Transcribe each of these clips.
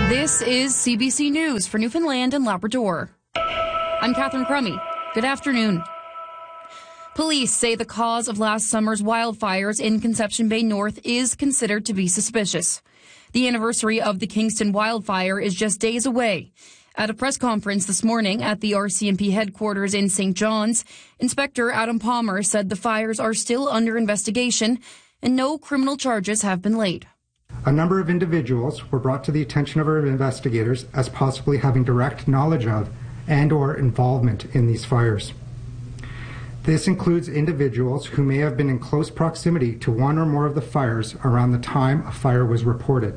This is CBC News for Newfoundland and Labrador. I'm Catherine Crummy. Good afternoon. Police say the cause of last summer's wildfires in Conception Bay North is considered to be suspicious. The anniversary of the Kingston wildfire is just days away. At a press conference this morning at the RCMP headquarters in St. John's, Inspector Adam Palmer said the fires are still under investigation and no criminal charges have been laid. A number of individuals were brought to the attention of our investigators as possibly having direct knowledge of and/or involvement in these fires. This includes individuals who may have been in close proximity to one or more of the fires around the time a fire was reported.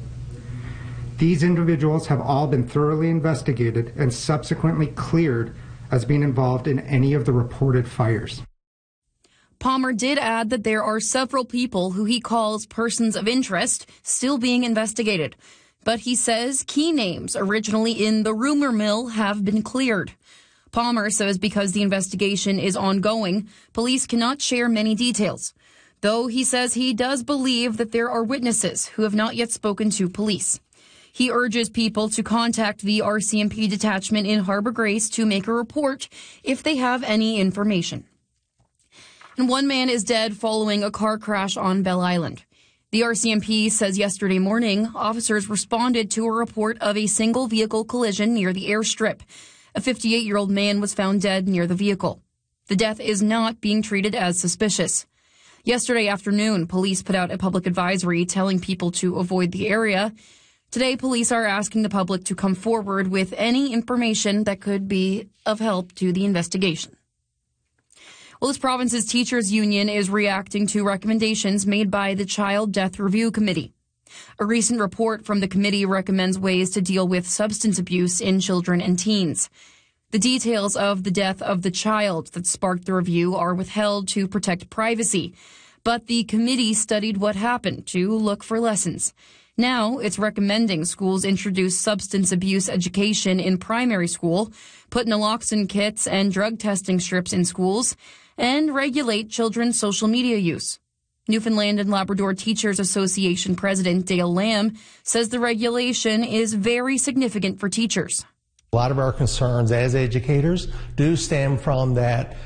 These individuals have all been thoroughly investigated and subsequently cleared as being involved in any of the reported fires. Palmer did add that there are several people who he calls persons of interest still being investigated. But he says key names originally in the rumor mill have been cleared. Palmer says because the investigation is ongoing, police cannot share many details. Though he says he does believe that there are witnesses who have not yet spoken to police. He urges people to contact the RCMP detachment in Harbour Grace to make a report if they have any information. And one man is dead following a car crash on Bell Island. The RCMP says yesterday morning, officers responded to a report of a single vehicle collision near the airstrip. A 58-year-old man was found dead near the vehicle. The death is not being treated as suspicious. Yesterday afternoon, police put out a public advisory telling people to avoid the area. Today, police are asking the public to come forward with any information that could be of help to the investigation. Well, this province's teachers' union is reacting to recommendations made by the Child Death Review Committee. A recent report from the committee recommends ways to deal with substance abuse in children and teens. The details of the death of the child that sparked the review are withheld to protect privacy, but the committee studied what happened to look for lessons. Now it's recommending schools introduce substance abuse education in primary school, put naloxone kits and drug testing strips in schools, and regulate children's social media use. Newfoundland and Labrador Teachers Association President Dale Lamb says the regulation is very significant for teachers. A lot of our concerns as educators do stem from that,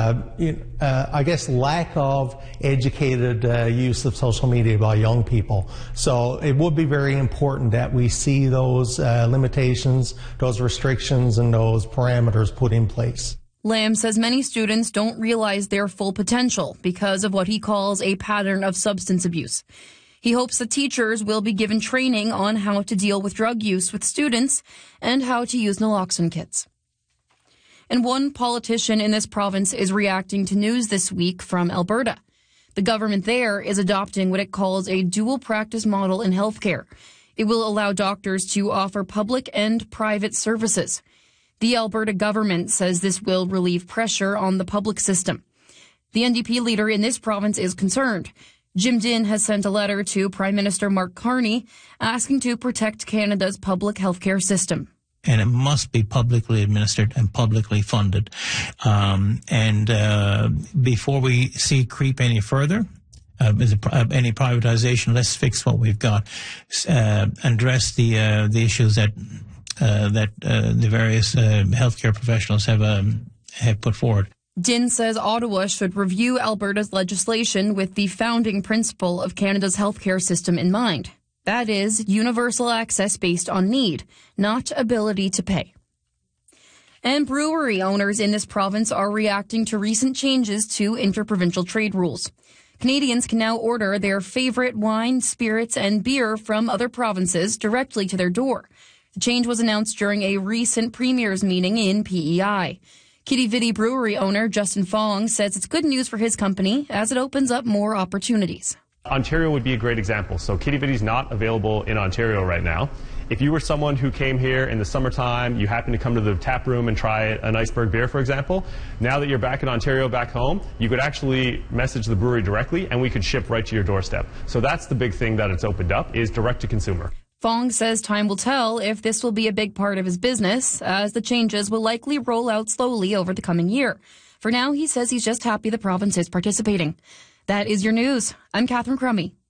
lack of educated use of social media by young people. So it would be very important that we see those limitations, those restrictions, and those parameters put in place. Lamb says many students don't realize their full potential because of what he calls a pattern of substance abuse. He hopes that teachers will be given training on how to deal with drug use with students and how to use naloxone kits. And one politician in this province is reacting to news this week from Alberta. The government there is adopting what it calls a dual practice model in healthcare. It will allow doctors to offer public and private services. The Alberta government says this will relieve pressure on the public system. The NDP leader in this province is concerned. Jim Dinn has sent a letter to Prime Minister Mark Carney asking to protect Canada's public healthcare system. And it must be publicly administered and publicly funded. Before we see creep any further, any privatization, let's fix what we've got. Address the issues that the various healthcare professionals have put forward. Dinn says Ottawa should review Alberta's legislation with the founding principle of Canada's healthcare system in mind. That is, universal access based on need, not ability to pay. And brewery owners in this province are reacting to recent changes to interprovincial trade rules. Canadians can now order their favorite wine, spirits, and beer from other provinces directly to their door. The change was announced during a recent premiers meeting in PEI. Kitty Vitty Brewery owner Justin Fong says it's good news for his company as it opens up more opportunities. Ontario would be a great example. So Kitty Vitty's not available in Ontario right now. If you were someone who came here in the summertime, you happened to come to the tap room and try an iceberg beer, for example, now that you're back in Ontario, back home, you could actually message the brewery directly and we could ship right to your doorstep. So that's the big thing that it's opened up, is direct to consumer. Fong says time will tell if this will be a big part of his business, as the changes will likely roll out slowly over the coming year. For now, he says he's just happy the province is participating. That is your news. I'm Catherine Crummy.